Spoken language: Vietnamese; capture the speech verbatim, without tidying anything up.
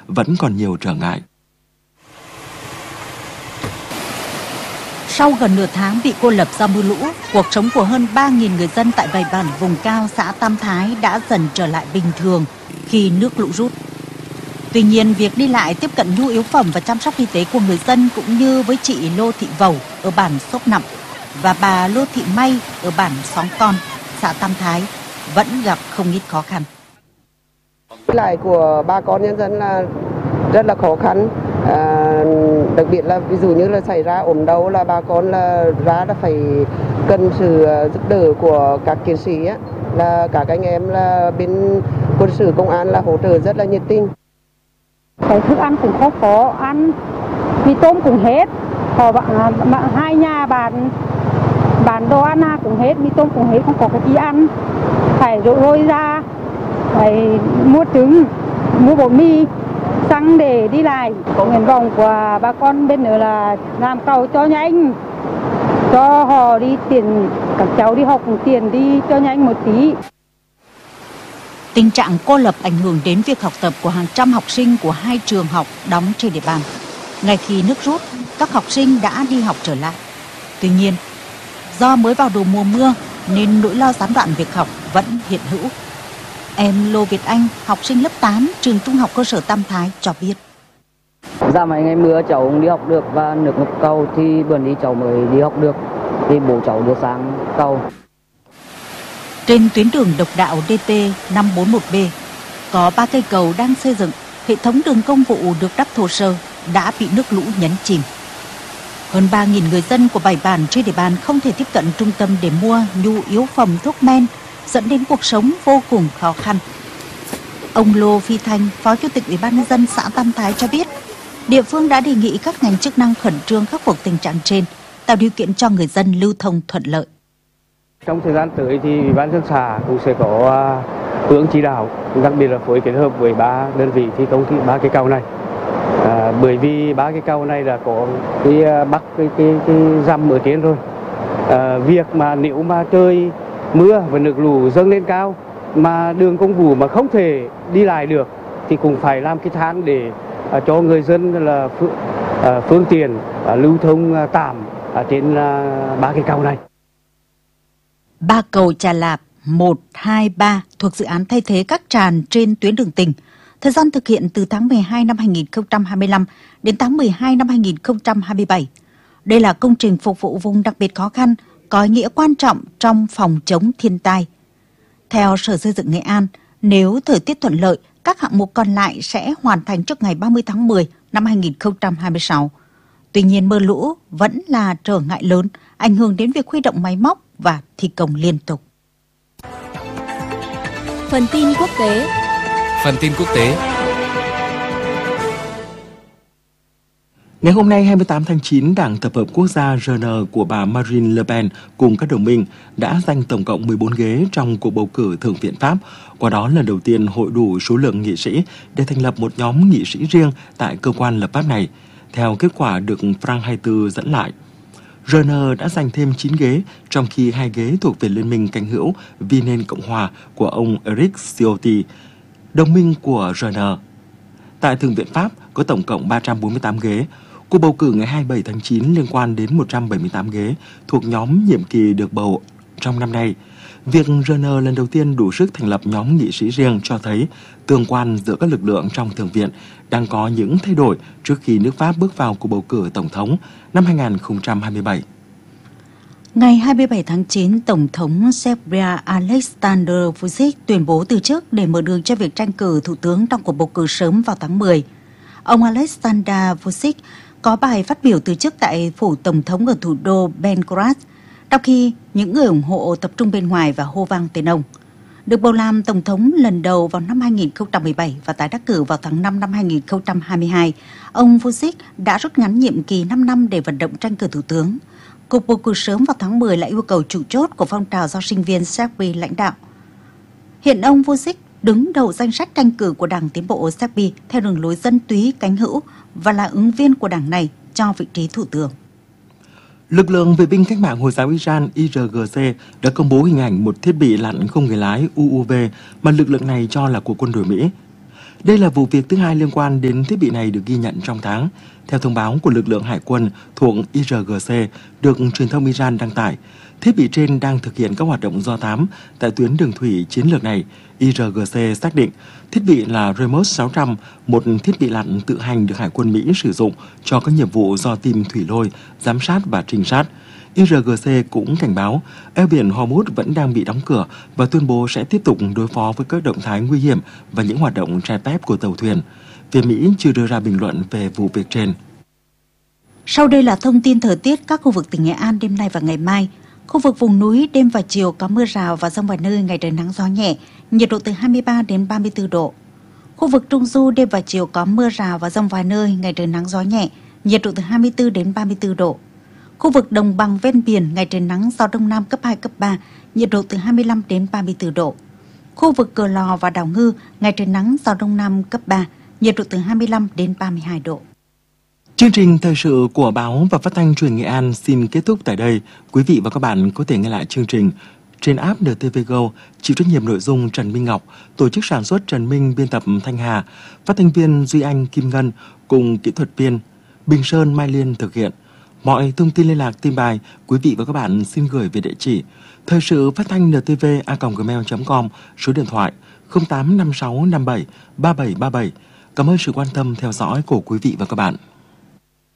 vẫn còn nhiều trở ngại. Sau gần nửa tháng bị cô lập do mưa lũ, cuộc sống của hơn ba nghìn người dân tại vài bản vùng cao xã Tam Thái đã dần trở lại bình thường khi nước lũ rút. Tuy nhiên, việc đi lại tiếp cận nhu yếu phẩm và chăm sóc y tế của người dân cũng như với chị Lô Thị Vẩu ở bản Sốp Nậm và bà Lô Thị May ở bản Xóm Con, xã Tam Thái vẫn gặp không ít khó khăn. Đi lại của bà con nhân dân là rất là khó khăn. À, đặc biệt là ví dụ như là xảy ra ốm đau là bà con là ra là phải cần sự giúp đỡ của các chiến sĩ á, là các anh em là bên quân sự công an là hỗ trợ rất là nhiệt tình. Cái thức ăn cũng không có ăn, mì tôm cũng hết, họ bạn hai nhà bạn bán đồ ăn cũng hết, mì tôm cũng hết, không có cái gì ăn, phải rồi lôi ra, phải mua trứng, mua bột mì, xăng để đi lại. Có nguyện vọng của bà con bên nữa là làm cầu cho nhanh, cho họ đi tiền, các cháu đi học cũng tiền đi cho nhanh một tí. Tình trạng cô lập ảnh hưởng đến việc học tập của hàng trăm học sinh của hai trường học đóng trên địa bàn. Ngay khi nước rút, các học sinh đã đi học trở lại. Tuy nhiên, do mới vào đầu mùa mưa nên nỗi lo gián đoạn việc học vẫn hiện hữu. Em Lô Việt Anh, học sinh lớp tám, trường trung học cơ sở Tam Thái cho biết. Dạ mấy ngày mưa cháu không đi học được và nước ngập cầu thì bữa đi cháu mới đi học được, thì bố cháu đưa sang cầu. Trên tuyến đường độc đạo D T năm bốn một B có ba cây cầu đang xây dựng, hệ thống đường công vụ được đắp thô sơ đã bị nước lũ nhấn chìm. Hơn ba nghìn người dân của bảy bản trên địa bàn không thể tiếp cận trung tâm để mua nhu yếu phẩm thuốc men, dẫn đến cuộc sống vô cùng khó khăn. Ông Lô Phi Thanh, Phó Chủ tịch Ủy ban nhân dân xã Tam Thái cho biết, địa phương đã đề nghị các ngành chức năng khẩn trương khắc phục tình trạng trên, tạo điều kiện cho người dân lưu thông thuận lợi. Trong thời gian tới thì Ủy ban dân xã cũng sẽ có hướng chỉ đạo, đặc biệt là phối kết hợp với ba đơn vị thi công thì ba cái cầu này. À, bởi vì ba cái cầu này là có cái bắc cái cái, cái dăm ở trên rồi. À, việc mà nếu mà trời mưa và nước lũ dâng lên cao mà đường công vụ mà không thể đi lại được thì cũng phải làm cái thang để à, cho người dân là phương, à, phương tiện à, lưu thông à, tạm à, trên à, ba cái cầu này. Ba cầu Trà Lạp một, hai, ba thuộc dự án thay thế các tràn trên tuyến đường tỉnh. Thời gian thực hiện từ tháng mười hai năm hai nghìn không trăm hai mươi lăm đến tháng mười hai năm hai nghìn không trăm hai mươi bảy. Đây là công trình phục vụ vùng đặc biệt khó khăn, có ý nghĩa quan trọng trong phòng chống thiên tai. Theo Sở Xây dựng Nghệ An, nếu thời tiết thuận lợi, các hạng mục còn lại sẽ hoàn thành trước ngày ba mươi tháng mười năm hai nghìn không trăm hai mươi sáu. Tuy nhiên mưa lũ vẫn là trở ngại lớn, ảnh hưởng đến việc huy động máy móc và thi công liên tục. Phần tin quốc tế. Phần tin quốc tế. Ngày hôm nay hai mươi tám tháng chín, Đảng Tập hợp Quốc gia R N của bà Marine Le Pen cùng các đồng minh đã giành tổng cộng mười bốn ghế trong cuộc bầu cử Thượng viện Pháp. Qua đó lần đầu tiên hội đủ số lượng nghị sĩ để thành lập một nhóm nghị sĩ riêng tại cơ quan lập pháp này, theo kết quả được France hai mươi tư dẫn lại. R N đã giành thêm chín ghế, trong khi hai ghế thuộc về Liên minh cánh hữu vì nền Cộng hòa của ông Eric Ciotti, đồng minh của R N. Tại Thượng viện Pháp có tổng cộng ba trăm bốn mươi tám ghế. Cuộc bầu cử ngày hai mươi bảy tháng chín liên quan đến một trăm bảy mươi tám ghế thuộc nhóm nhiệm kỳ được bầu trong năm nay. Việc R N lần đầu tiên đủ sức thành lập nhóm nghị sĩ riêng cho thấy tương quan giữa các lực lượng trong Thượng viện đang có những thay đổi trước khi nước Pháp bước vào cuộc bầu cử tổng thống năm hai nghìn không trăm hai mươi bảy. Ngày hai mươi bảy tháng chín, Tổng thống Serbia Aleksandar Vučić tuyên bố từ chức để mở đường cho việc tranh cử thủ tướng trong cuộc bầu cử sớm vào tháng mười. Ông Aleksandar Vučić có bài phát biểu từ chức tại phủ Tổng thống ở thủ đô Belgrade, trong khi những người ủng hộ tập trung bên ngoài và hô vang tên ông. Được bầu làm Tổng thống lần đầu vào năm hai nghìn không trăm mười bảy và tái đắc cử vào tháng năm năm hai nghìn không trăm hai mươi hai, ông Vučić đã rút ngắn nhiệm kỳ năm năm để vận động tranh cử thủ tướng. Cuộc bầu cử sớm vào tháng mười là yêu cầu chủ chốt của phong trào do sinh viên Serbia lãnh đạo. Hiện ông Vučić đứng đầu danh sách tranh cử của Đảng Tiến bộ Serbia theo đường lối dân túy cánh hữu và là ứng viên của đảng này cho vị trí thủ tướng. Lực lượng vệ binh cách mạng Hồi giáo Iran I R G C đã công bố hình ảnh một thiết bị lặn không người lái U U V mà lực lượng này cho là của quân đội Mỹ. Đây là vụ việc thứ hai liên quan đến thiết bị này được ghi nhận trong tháng. Theo thông báo của lực lượng hải quân thuộc i rờ giê xê được truyền thông Iran đăng tải, thiết bị trên đang thực hiện các hoạt động do thám tại tuyến đường thủy chiến lược này. i rờ giê xê xác định thiết bị là Remote sáu trăm, một thiết bị lặn tự hành được Hải quân Mỹ sử dụng cho các nhiệm vụ do tìm thủy lôi, giám sát và trinh sát. i rờ giê xê cũng cảnh báo eo biển Hormuz vẫn đang bị đóng cửa và tuyên bố sẽ tiếp tục đối phó với các động thái nguy hiểm và những hoạt động trái phép của tàu thuyền. Phía Mỹ chưa đưa ra bình luận về vụ việc trên. Sau đây là thông tin thời tiết các khu vực tỉnh Nghệ An đêm nay và ngày mai. Khu vực vùng núi đêm và chiều có mưa rào và dông vài nơi, ngày trời nắng gió nhẹ, nhiệt độ từ hai mươi ba đến ba mươi tư độ. Khu vực Trung Du đêm và chiều có mưa rào và dông vài nơi, ngày trời nắng gió nhẹ, nhiệt độ từ hai mươi tư đến ba mươi tư độ. Khu vực đồng bằng ven biển, ngày trời nắng, gió đông nam cấp hai, cấp ba, nhiệt độ từ hai mươi lăm đến ba mươi tư độ. Khu vực Cửa Lò và Đảo Ngư, ngày trời nắng, gió đông nam cấp ba, nhiệt độ từ hai mươi lăm đến ba mươi hai độ. Chương trình thời sự của báo và phát thanh truyền Nghệ An xin kết thúc tại đây. Quý vị và các bạn có thể nghe lại chương trình trên app en tê vê Go, chịu trách nhiệm nội dung Trần Minh Ngọc, tổ chức sản xuất Trần Minh, biên tập Thanh Hà, phát thanh viên Duy Anh, Kim Ngân cùng kỹ thuật viên Bình Sơn, Mai Liên thực hiện. Mọi thông tin liên lạc tin bài, quý vị và các bạn xin gửi về địa chỉ thời sự phát thanh en tê vê a còng gmail chấm com, số điện thoại không tám năm sáu năm bảy ba bảy ba bảy. Cảm ơn sự quan tâm theo dõi của quý vị và các bạn.